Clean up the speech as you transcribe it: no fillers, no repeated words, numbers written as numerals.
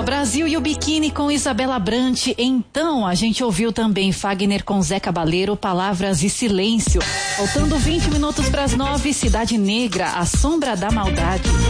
Brasil e o Biquíni com Isabela Brant. Então, a gente ouviu também Fagner com Zé Cabaleiro, Palavras e Silêncio. Faltando 20 minutos para as 9, Cidade Negra, A Sombra da Maldade.